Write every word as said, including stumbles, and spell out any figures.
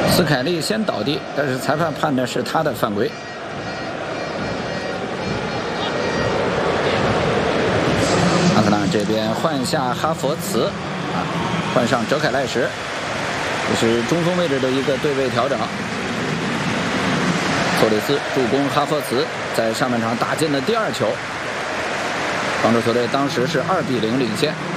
斯凯利先倒地，但是裁判判的是他的犯规。阿特兰这边换下哈佛茨，啊，换上哲凯赖什，这是中锋位置的一个对位调整。托里斯助攻哈佛茨在上半场打进的第二球，帮助球队当时是二比零领先。